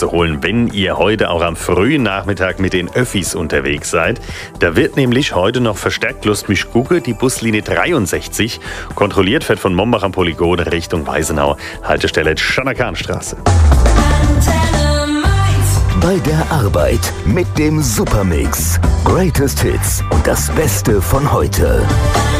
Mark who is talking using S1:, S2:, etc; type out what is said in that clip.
S1: nachzuholen, wenn ihr heute auch am frühen Nachmittag mit den Öffis unterwegs seid. Da wird nämlich heute noch verstärkt Lustmich gucke, die Buslinie 63. Kontrolliert fährt von Mombach am Polygon Richtung Weisenau. Haltestelle Schanakanstraße.
S2: Bei der Arbeit mit dem Supermix. Greatest Hits und das Beste von heute.